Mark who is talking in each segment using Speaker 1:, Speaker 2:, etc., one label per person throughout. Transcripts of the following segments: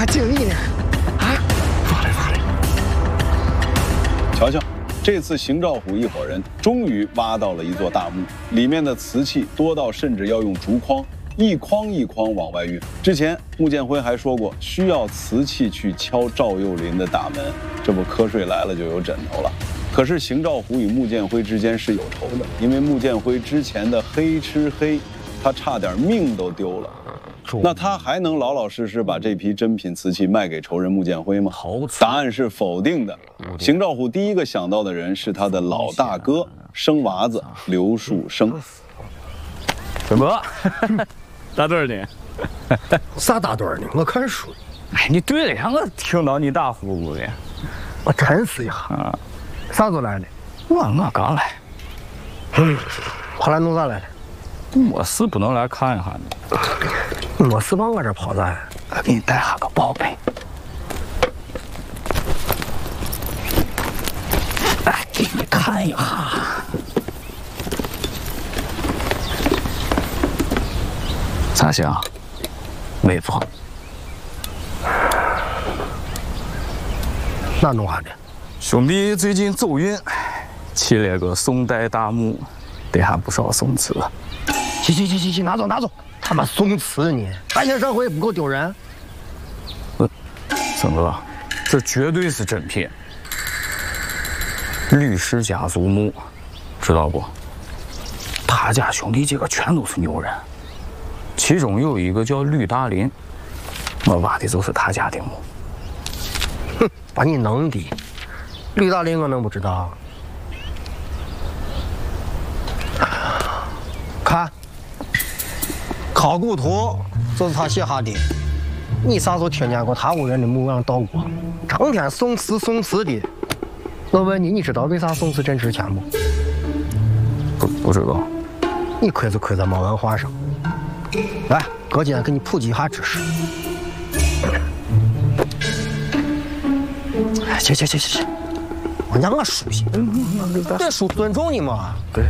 Speaker 1: 还敬意呢。啊，发来。
Speaker 2: 瞧瞧，这次邢兆虎一伙人终于挖到了一座大墓，里面的瓷器多到甚至要用竹筐一筐一筐往外运。之前穆建辉还说过，需要瓷器去敲赵又林的大门，这不瞌睡来了就有枕头了。可是邢兆虎与穆建辉之间是有仇的，因为穆建辉之前的黑吃黑，他差点命都丢了。那他还能老老实实把这批珍品瓷器卖给仇人穆建辉吗？答案是否定的。邢兆虎第一个想到的人是他的老大哥生娃子刘树生。
Speaker 3: 什么？打盹呢？
Speaker 1: 啥打盹呢？我看书。
Speaker 3: 哎，你对了，我听到你打呼噜的。
Speaker 1: 我沉思一下。啊，啥时候来的？
Speaker 3: 我刚来。
Speaker 1: 后来弄啥来了？
Speaker 3: 没事不能来看一下呢。
Speaker 1: 没事往我这跑咱。
Speaker 3: 我给你带下个宝贝。哎，给你看一下。咋想？没错。
Speaker 1: 那弄啥的？
Speaker 3: 兄弟最近走运，起了个宋代大墓，得下不少宋瓷。
Speaker 1: 行，拿走。他妈宋瓷呢？半天社会不够丢人？
Speaker 3: 森哥，这绝对是真品。吕氏家族墓，知道不？他家兄弟几个全都是牛人，其中有一个叫吕大林，我挖的就是他家的墓。
Speaker 1: 哼，把你弄的，吕大林我能不知道？看，考古图就是他写下的。你啥时候听见过他屋人的墓上盗过？成天宋瓷的。我问你，你知道为啥宋瓷真值钱不？
Speaker 3: 不知道。
Speaker 1: 你亏就亏在没文化上。来，哥今天给你普及一下知识。行，我让我熟悉。这书尊重你嘛？
Speaker 3: 对。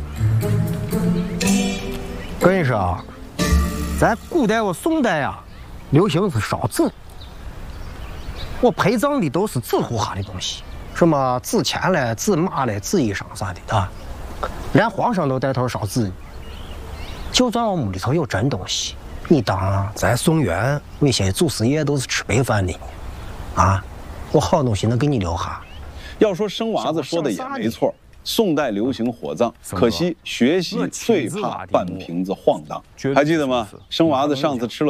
Speaker 1: 跟你说啊，咱古代我宋代啊，流行是烧纸。我陪葬的都是纸糊下的东西，什么纸钱嘞、纸马嘞、纸衣裳啥的啊，连皇上都带头烧纸。就算我墓里头有真东西，你当咱宋元那些祖师爷都是吃白饭的啊？我好东西能给你留下。
Speaker 2: 要说生娃子说的也没错，宋代流行火葬，可惜学习最怕半瓶子晃荡。还记得吗？生娃子上次吃了